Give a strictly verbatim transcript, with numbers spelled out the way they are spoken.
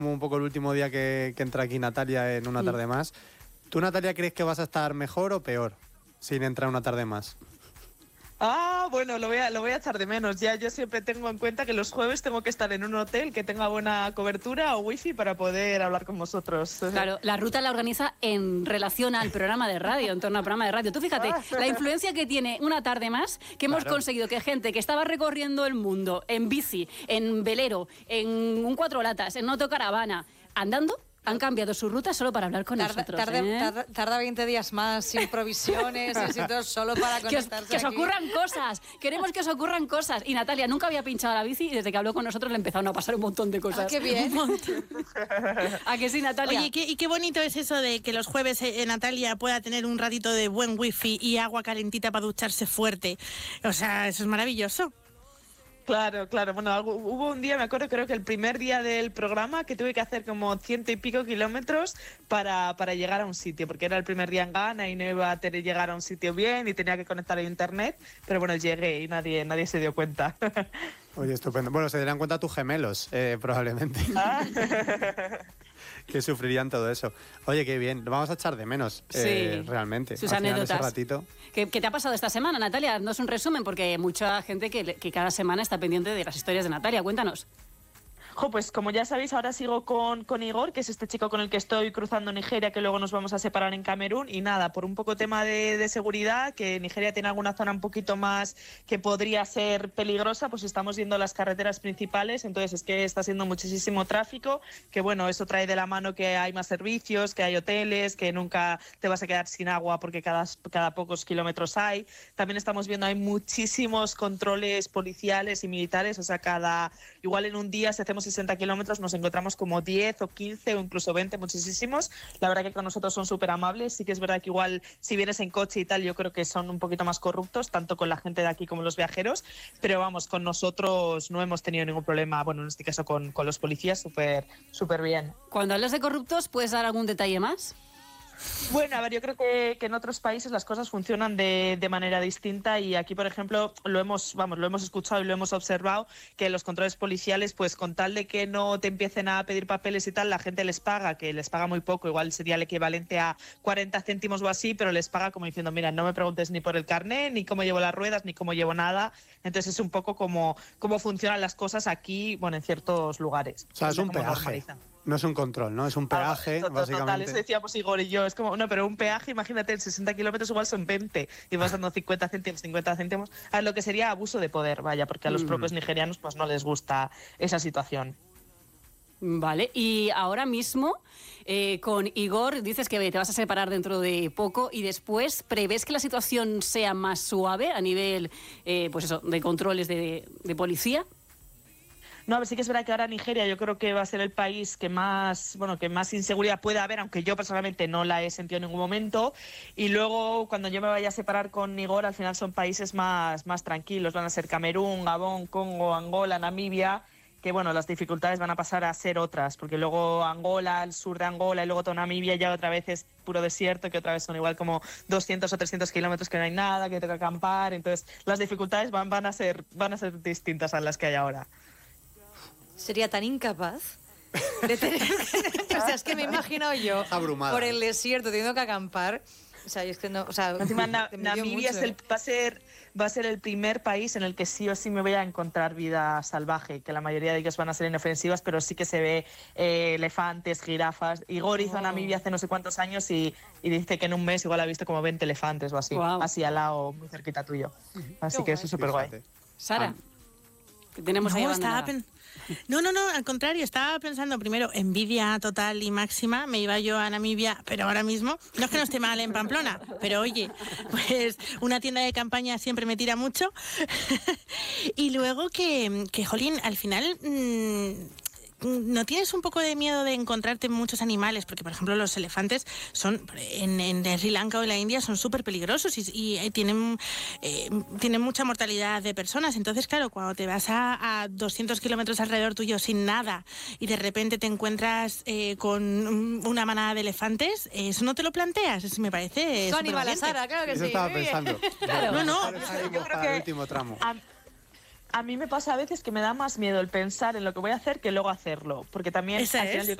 como un poco el último día que, que entra aquí Natalia en Una Tarde Más. ¿Tú, Natalia, crees que vas a estar mejor o peor sin entrar Una Tarde Más? Ah, bueno, lo voy, a, lo voy a echar de menos. Ya yo siempre tengo en cuenta que los jueves tengo que estar en un hotel que tenga buena cobertura o wifi para poder hablar con vosotros. Claro, la ruta la organiza en relación al programa de radio, en torno al programa de radio. Tú fíjate, la influencia que tiene Una Tarde Más, que hemos Claro. conseguido que gente que estaba recorriendo el mundo en bici, en velero, en un cuatro latas, en una autocaravana, andando, han cambiado su ruta solo para hablar con Tarda, nosotros. tarde, ¿eh? tarda, tarda veinte días más, sin provisiones, sin todo, solo para Que os, conectarse que os aquí. ocurran cosas, queremos que os ocurran cosas. Y Natalia nunca había pinchado la bici y desde que habló con nosotros le empezaron a pasar un montón de cosas. Ah, qué bien. Un montón. ¿A que sí, Natalia? Oye, ¿qué, y qué bonito es eso de que los jueves eh, Natalia pueda tener un ratito de buen wifi y agua calentita para ducharse fuerte. O sea, eso es maravilloso. Claro, claro. Bueno, algo- hubo un día, me acuerdo, creo que el primer día del programa, que tuve que hacer como ciento y pico kilómetros para, para llegar a un sitio, porque era el primer día en Ghana y no iba a tener, llegar a un sitio bien y tenía que conectar a internet, pero bueno, llegué y nadie, nadie se dio cuenta. Oye, estupendo. Bueno, se darán cuenta tus gemelos, eh, probablemente, Ah. que sufrirían todo eso. Oye, qué bien. Lo vamos a echar de menos, eh, Sí. realmente. Sus Al final, anécdotas. ese ratito. ¿Qué, qué te ha pasado esta semana, Natalia? Haznos un resumen, porque hay mucha gente que, que cada semana está pendiente de las historias de Natalia. Cuéntanos. Jo, pues como ya sabéis, ahora sigo con, con Igor, que es este chico con el que estoy cruzando Nigeria, que luego nos vamos a separar en Camerún. Y nada, por un poco tema de, de seguridad, que Nigeria tiene alguna zona un poquito más que podría ser peligrosa, pues estamos yendo a las carreteras principales. Entonces es que está siendo muchísimo tráfico, que bueno, eso trae de la mano que hay más servicios, que hay hoteles, que nunca te vas a quedar sin agua porque cada, cada pocos kilómetros hay. También estamos viendo hay muchísimos controles policiales y militares, o sea, cada igual en un día si hacemos sesenta kilómetros nos encontramos como diez o quince o incluso veinte, muchísimos. La verdad que con nosotros son súper amables. Sí que es verdad que igual si vienes en coche y tal, yo creo que son un poquito más corruptos, tanto con la gente de aquí como los viajeros, pero vamos, con nosotros no hemos tenido ningún problema, bueno, en este caso con, con los policías, súper súper bien. Cuando hablas de corruptos, ¿puedes dar algún detalle más? Bueno, a ver, yo creo que, que en otros países las cosas funcionan de, de manera distinta y aquí, por ejemplo, lo hemos, vamos, lo hemos escuchado y lo hemos observado, que los controles policiales, pues con tal de que no te empiecen a pedir papeles y tal, la gente les paga, que les paga muy poco, igual sería el equivalente a cuarenta céntimos o así, pero les paga como diciendo, mira, no me preguntes ni por el carnet, ni cómo llevo las ruedas, ni cómo llevo nada. Entonces es un poco como cómo funcionan las cosas aquí, bueno, en ciertos lugares. O sea, es un Como peaje. normalizan. No es un control, ¿no? Es un peaje, Ah, to- to- básicamente. Total, eso decíamos Igor y yo. Es como, no, pero un peaje, imagínate, en sesenta kilómetros igual son veinte y vas dando cincuenta céntimos, cincuenta céntimos, a lo que sería abuso de poder, vaya, porque a los Mm. propios nigerianos pues no les gusta esa situación. Vale, y ahora mismo eh, con Igor dices que te vas a separar dentro de poco y después prevés que la situación sea más suave a nivel eh, pues eso, de controles de, de policía. No, a ver, sí que es verdad que ahora Nigeria yo creo que va a ser el país que más, bueno, que más inseguridad puede haber, aunque yo personalmente no la he sentido en ningún momento. Y luego, cuando yo me vaya a separar con Igor, al final son países más, más tranquilos. Van a ser Camerún, Gabón, Congo, Angola, Namibia, que bueno, las dificultades van a pasar a ser otras, porque luego Angola, el sur de Angola y luego toda Namibia ya otra vez es puro desierto, que otra vez son igual como doscientos o trescientos kilómetros que no hay nada, que tengo que acampar. Entonces, las dificultades van, van, a ser, van a ser distintas a las que hay ahora. Sería tan incapaz de tener... o sea, es que me imagino yo Abrumada. por el desierto teniendo que acampar. O sea, es que no... O sea, Encima, Na- me dio Namibia es mucho, el, ¿eh? va, a ser, va a ser el primer país en el que sí o sí me voy a encontrar vida salvaje, que la mayoría de ellos van a ser inofensivas, pero sí que se ve eh, elefantes, jirafas. Igor hizo Oh. Namibia hace no sé cuántos años y, y dice que en un mes igual ha visto como veinte elefantes o así, Guau. así al lado, muy cerquita tuyo. Así Qué que guay. eso es súper guay. Fíjate. Sara, que tenemos ahí No, abandonada. estaba pen- no, no, no, al contrario, estaba pensando primero, envidia total y máxima, me iba yo a Namibia, pero ahora mismo, no es que no esté mal en Pamplona, pero oye, pues una tienda de campaña siempre me tira mucho. Y luego que, que, jolín, al final... Mmm, ¿no tienes un poco de miedo de encontrarte muchos animales? Porque, por ejemplo, los elefantes son en, en Sri Lanka o en la India son súper peligrosos y, y eh, tienen, eh, tienen mucha mortalidad de personas. Entonces, claro, cuando te vas a, a doscientos kilómetros alrededor tuyo sin nada y de repente te encuentras eh, con una manada de elefantes, ¿eso no te lo planteas? Eso me parece Tú animal a supervaliente. Sara, claro que Eso sí. estaba muy bien. pensando. Claro. No, no, Ahora salimos yo creo para que- el último tramo. A, A mí me pasa a veces que me da más miedo el pensar en lo que voy a hacer que luego hacerlo. Porque también Esa al final es. yo